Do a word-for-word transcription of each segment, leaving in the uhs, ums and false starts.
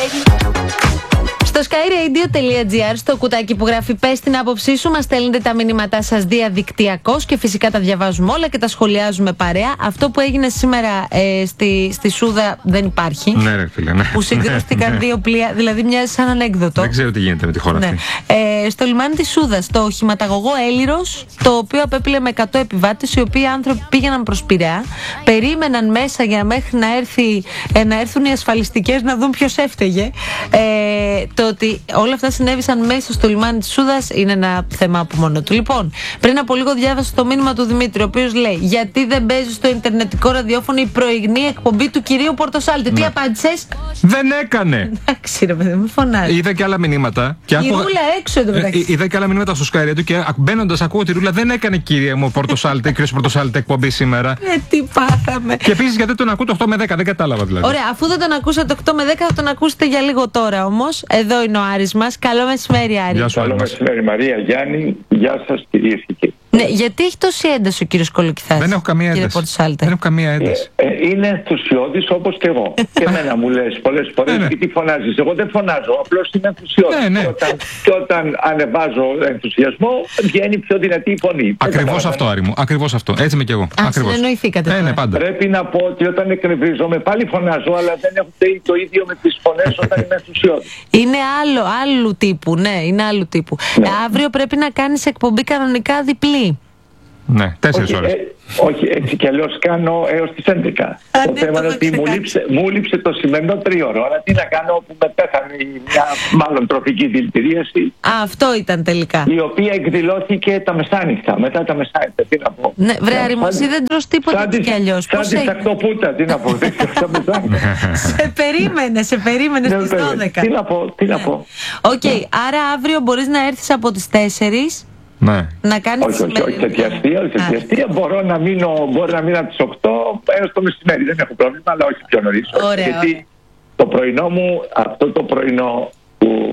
Στο skyradio.gr, στο κουτάκι που γράφει «Πες την άποψή σου», μας στέλνετε τα μηνύματά σας διαδικτυακώς και φυσικά τα διαβάζουμε όλα και τα σχολιάζουμε παρέα. Αυτό που έγινε σήμερα ε, στη, στη Σούδα δεν υπάρχει. Ναι, ρε φίλε, ναι. Που συγκρούστηκαν δύο πλοία, δηλαδή μοιάζει σαν ανέκδοτο. Δεν ξέρω τι γίνεται με τη χώρα ναι. αυτή. Ε, στο λιμάνι της Σούδας, το οχηματαγωγό Έλυρος, το οποίο απέπλε με εκατό επιβάτες, οι οποίοι άνθρωποι πήγαιναν προς Πειραιά, περίμεναν μέσα για μέχρι να, έρθει, ε, να έρθουν οι ασφαλιστικές να δουν ποιος έφταιγε. Ε, το ότι όλα αυτά συνέβησαν μέσα στο λιμάνι της Σούδας είναι ένα θέμα από μόνο του. Λοιπόν, πριν από λίγο διάβασα το μήνυμα του Δημήτρη, ο οποίος λέει: γιατί δεν παίζει στο ιντερνετικό ραδιόφωνο η πρωινή εκπομπή του κυρίου Πορτοσάλτη? Ναι. Τι απάντησες? Δεν έκανε! Εντάξει, ρε παιδί, με φωνάζει. Είδα και άλλα μηνύματα. Και η άκουγα... Ρούλα έξω εδώ μεταξύ. Είδα και άλλα μηνύματα στο Sky Radio και μπαίνοντας ακούω τη Ρούλα: δεν έκανε, κύριε μου Πορτοσάλτη, κύριος Πορτοσάλτη, εκπομπή σήμερα. Ε, τι πάθαμε. Και επίσης γιατί τον ακούω το οκτώ με δέκα, δεν κατάλαβα δηλαδή. Ωραία, αφού δεν τον ακούσατε το οκτώ με δέκα, θα τον ακούσετε για λίγο τώρα όμως. Εδώ είναι ο Άρης μας. Καλό μεσημέρι, Άρη. Γεια σου, Καλό μεσημέρι, Μαρία, Γιάννη. Γεια σας, κυρίες και κύριοι. Ναι, γιατί έχει τόση ένταση ο κύριος Κολοκυθάς? Δεν έχω καμία ένταση. Δεν έχω καμία ένταση. Ε, ε, είναι ενθουσιώδης όπως και εγώ. Και εμένα μου λες πολλές φορές: ναι. και τι φωνάζεις? Εγώ δεν φωνάζω, απλώς είμαι ενθουσιώδης. Ναι, ναι. Και, όταν, και όταν ανεβάζω ενθουσιασμό, βγαίνει πιο δυνατή η φωνή. Ακριβώς αυτό, Άρη μου. Ακριβώς αυτό. Έτσι είμαι κι εγώ. Α, συνεννοηθήκατε. Ναι, ναι, πάντα. Πρέπει να πω ότι όταν εκνευρίζομαι πάλι φωνάζω, αλλά δεν έχω το ίδιο με τις φωνές όταν είμαι ενθουσιώδης. Είναι άλλο, άλλου τύπου, ναι, είναι άλλου τύπου. Ναι. Αύριο πρέπει να κάνεις εκπομπή κανονικά διπλή. Ναι, τέσσερις ώρες. Ε, όχι, έτσι κι αλλιώς κάνω έως τις έντεκα. Α, το ναι, θέμα το είναι ότι μου λείψε, μου λείψε το σημερινό τρίωρο. Αλλά τι να κάνω που με πέθανε μια μάλλον τροφική δηλητηρίαση. Α, αυτό ήταν τελικά. Η οποία εκδηλώθηκε τα μεσάνυχτα, μετά τα μεσάνυχτα. Τι να πω. Ναι, βρε Άρη μου, εσύ δεν τρως τίποτα κι αλλιώς. Σαν τη τακτοπούτα, τι να πω. Δεν ξέρω τα μεσάνυχτα. Σε περίμενε, σε περίμενε στις δώδεκα. Τι να πω, τι να πω. Οκ, άρα αύριο μπορείς να έρθεις από τις τέσσερις. Ναι. Να κάνεις όχι, όχι, όχι, τέτοια αστεία, όχι, τέτοια αστεία. Μπορώ να μείνω, μπορώ να μείνω από τις οκτώ έως το μεσημέρι. Δεν έχω πρόβλημα, αλλά όχι πιο νωρίς. Ωραία, γιατί ωραία. Το πρωινό μου, αυτό το πρωινό που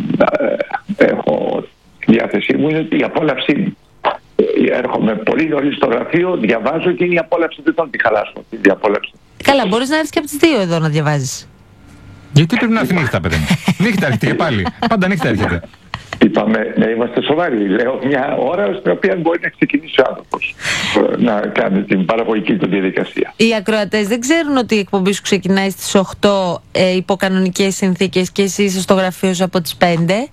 ε, έχω στη διάθεσή μου είναι ότι η απόλαυσή μου. Έρχομαι πολύ νωρίς στο γραφείο, διαβάζω και είναι η απόλαυση, δεν τον τη χαλάσω. Τη απόλαυση. Καλά, μπορείς να έρθεις και από τις δύο εδώ να διαβάζεις. Γιατί πρέπει να έρθει νύχτα, παιδί μου? Νύχτα έρχεται και πάλι. Πάντα νύχτα έρχεται. Είπαμε να είμαστε σοβαροί. Λέω μια ώρα στην οποία μπορεί να ξεκινήσει ο άνθρωπος να κάνει την παραγωγική του διαδικασία. Οι ακροατές δεν ξέρουν ότι η εκπομπή σου ξεκινάει στις οκτώ ε, υπό κανονικές συνθήκες και εσύ είσαι στο γραφείο σου από τις πέντε.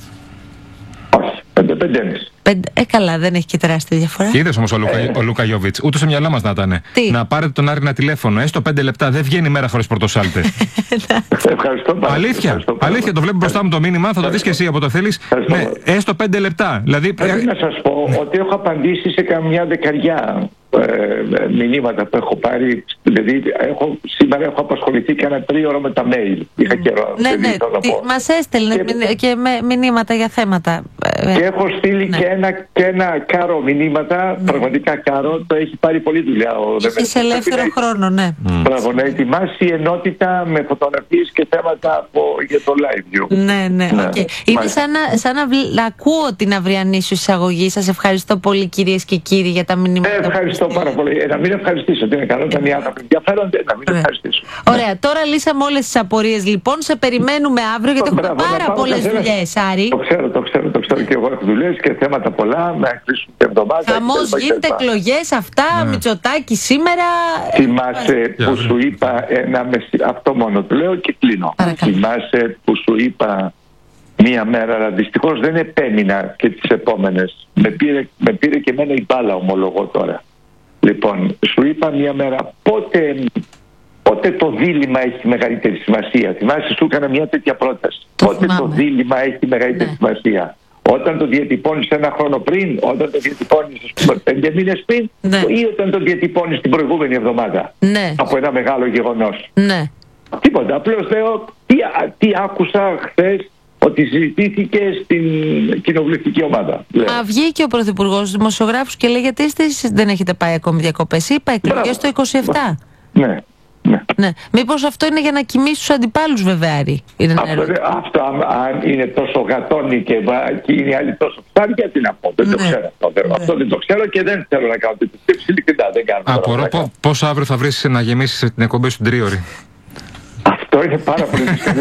Όχι, πέντε πέντε εμείς. Ε, καλά, δεν έχει και τεράστια διαφορά. Είδες όμως ο, Λουκα, ε. ο Λούκα Γιώβιτς, ούτε στο μυαλό μας να ήταν. Τι? Να πάρετε τον Άρη ένα τηλέφωνο, έστω πέντε λεπτά. Δεν βγαίνει μέρα χωρίς Πορτοσάλτε. Ευχαριστώ πάρα. Αλήθεια, ευχαριστώ πάρα. αλήθεια, το βλέπω μπροστά μου το μήνυμα, θα το δεις και εσύ από το θέλεις. Ναι, έστω πέντε λεπτά. Δηλαδή, πρέπει να σας πω ότι έχω απαντήσει σε καμιά δεκαριά ε, μηνύματα που έχω πάρει. Δηλαδή, έχω, σήμερα έχω απασχοληθεί και ένα τρίωρο με τα mail. Είχα καιρό. Ναι, ναι, μας έστελνε και, και με μηνύματα για θέματα. Και έχω στείλει ναι. και, ένα, και ένα κάρο μηνύματα, mm. πραγματικά κάρο, το έχει πάρει πολλή δουλειά. Έχεις ελεύθερο χρόνο, ναι. Μπράβο, να ετοιμάσει ενότητα με φωτογραφίες και θέματα από, για το live view. Ναι, ναι, ναι. Okay. Είναι σαν να, σαν να βλ, ακούω την αυριανή σου εισαγωγή. Σας ευχαριστώ πολύ, κυρίες και κύριοι, για τα μηνύματα. Ε, ευχαριστώ πάρα πολύ. Ε, να μην ευχαριστήσω, τι είναι καλό, όταν οι άνθρωποι ενδιαφέρονται, να μην Ωραία. ευχαριστήσω. Ωραία, ναι. Τώρα λύσαμε όλες τις απορίες, λοιπόν. Σε περιμένουμε αύριο, γιατί έχουμε πάρα πολλές δουλειές, Άρη. Το ξέρω, το ξέρω, το ξέρω και εγώ έχω δουλειές και θέματα πολλά, να κλείσουν την εβδομάδα. Χαμός γίνεται, εκλογές, αυτά, ναι. Μητσοτάκη σήμερα. Θυμάσαι που σου είπα ένα μεσή... Αυτό μόνο το λέω και κλείνω. Παρακαλώ. Θυμάσαι που σου είπα μία μέρα, αλλά δυστυχώς δεν επέμεινα και τις επόμενες. Με πήρε, με πήρε και εμένα η μπάλα, ομολογώ τώρα. Λοιπόν, σου είπα μία μέρα πότε, πότε το δίλημμα έχει μεγαλύτερη σημασία. Θυμάσαι, σου έκανα μια τέτοια πρόταση. Το πότε θυμάμαι. Το δίλημμα έχει μεγαλύτερη ναι. σημασία. Όταν το διατυπώνεις ένα χρόνο πριν, όταν το διατυπώνεις ας πούμε, πέντε μήνες πριν, ναι. ή όταν το διατυπώνεις την προηγούμενη εβδομάδα ναι. από ένα μεγάλο γεγονός. Ναι. Τίποτα. Απλώς λέω τι, τι άκουσα χθες ότι συζητήθηκε στην κοινοβουλευτική ομάδα. Μα βγήκε ο Πρωθυπουργός στους δημοσιογράφους και λέει: γιατί εσείς δεν έχετε πάει ακόμη διακοπές? Είπα εκλογές το είκοσι επτά. Ναι. Ναι. Ναι. Μήπως αυτό είναι για να κοιμήσει τους αντιπάλους, βέβαια, Άρη? Αυτό, αυτό αν είναι τόσο γατόνι και, και είναι άλλοι τόσο φτάρια, τι να πω. Δεν ναι. το ξέρω. Αυτό, ναι. αυτό δεν το ξέρω και δεν θέλω να κάνω τέτοιες σκέψεις. Ειλικρινά δεν κάνω. Απορώ πώς αύριο θα βρεις να γεμίσεις την εκπομπή σου τρίωρη. Αυτό Αυτό είναι πάρα πολύ δύσκολο.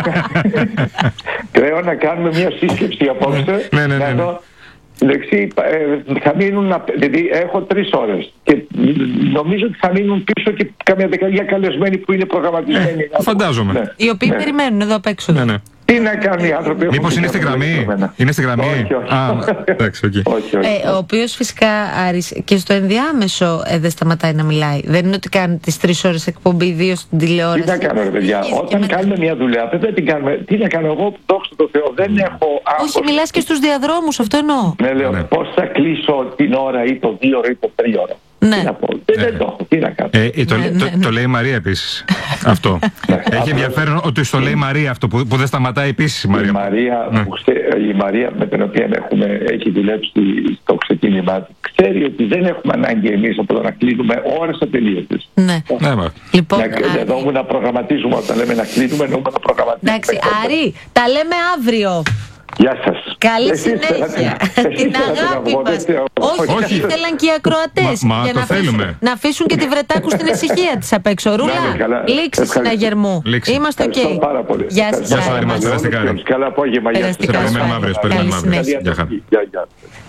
Κρέω να κάνουμε μια σύσκεψη απόψε. Ναι, ναι, ναι, ναι. Δεξί, ε, θα μείνουν, δηλαδή έχω τρεις ώρες και νομίζω ότι θα μείνουν πίσω και καμιά δεκαετία καλεσμένοι που είναι προγραμματισμένοι. Ε, φαντάζομαι. Ναι. Οι οποίοι ναι. περιμένουν εδώ απ' έξω. Ναι, ναι. Τι να κάνουν οι άνθρωποι. Μήπως είναι στη γραμμή. Είναι στη γραμμή. Όχι, όχι. Α, εντάξει, okay. όχι, όχι. Ε, ο οποίος φυσικά, Άρης, και στο ενδιάμεσο ε, δεν σταματάει να μιλάει. Δεν είναι ότι κάνει τις τρεις ώρες εκπομπή, δύο στην τηλεόραση. Τι να κάνω, ρε παιδιά. Όταν μετά... κάνουμε μια δουλειά, δεν την κάνουμε. Τι να κάνω εγώ, δόξα τω Θεώ, δεν έχω άγχος. Όχι, μιλάς και στους διαδρόμους, αυτό εννοώ. Ναι, λέω, ναι. Πώς θα κλείσω την ώρα ή το δύο ώρα ή το τρία ώρα. Ναι. Τι να πω, δεν, ναι. δεν το έχω, τι να κάνω. Ε, ε, το, ναι, το, ναι, ναι. το λέει η Μαρία επίσης. Αυτό. Έχει ενδιαφέρον ότι στο λέει η Μαρία αυτό που, που δεν σταματάει επίσης η Μαρία. Η Μαρία, ναι. που ξέ, η Μαρία με την οποία έχουμε, έχει δουλέψει στο ξεκίνημα, ξέρει ότι δεν έχουμε ανάγκη εμείς από το να κλείνουμε ώρες ατελείωτες. Ναι. ναι λοιπόν, να, Άρη... Εδώ να προγραμματίζουμε, όταν λέμε να κλείνουμε, εννοούμε να προγραμματίζουμε. Εντάξει, Άρη, τα λέμε αύριο. Γεια σας. Καλή εσείς συνέχεια. Την αγάπη μας. Όχι, όχι. Ήθελαν και οι ακροατές. Μα, μα για το να θέλουμε. Αφήσουν, να αφήσουν και τη Βρετάκου στην ησυχία της απ' έξω. Ρούλα, λήξη συναγερμού. Είμαστε οκ. Okay. Γεια σας. Καλά απόγευμα. Καλά απόγευμα. Σε περιμένουμε αύριο. Καλή συνέχεια. Γεια χαρά.